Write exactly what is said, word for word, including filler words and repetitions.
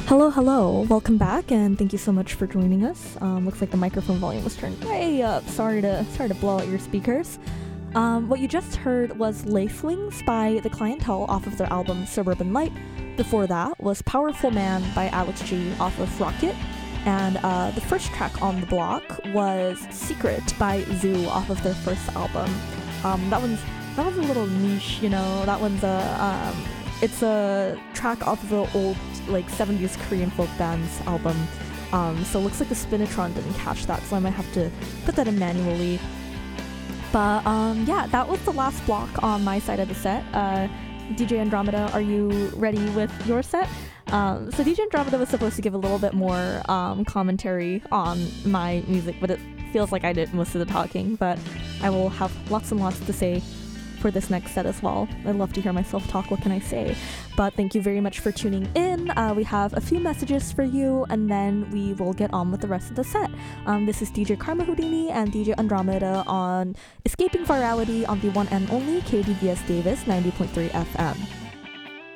Hello, hello. Welcome back, and thank you so much for joining us. Um, looks like the microphone volume was turned way up. Sorry to sorry to blow out your speakers. Um, what you just heard was Lace Wings by The Clientele off of their album Suburban Light. Before that was Powerful Man by Alex G off of Rocket. And uh, the first track on the block was Secret by Zoo off of their first album. Um, that one's that one's a little niche, you know. That one's a um, it's a track off of the old like seventies Korean folk band's album. Um, so it looks like the Spinitron didn't catch that, so I might have to put that in manually. But um, yeah, that was the last block on my side of the set. Uh, D J Andromeda, are you ready with your set? Um, so D J Andromeda was supposed to give a little bit more um, commentary on my music, but it feels like I did most of the talking. But I will have lots and lots to say for this next set as well. I love to hear myself talk, what can I say? But thank you very much for tuning in. Uh, we have a few messages for you, and then we will get on with the rest of the set. Um, this is D J Karma Houdini and D J Andromeda on Escaping Virality on the one and only K D V S Davis ninety point three F M.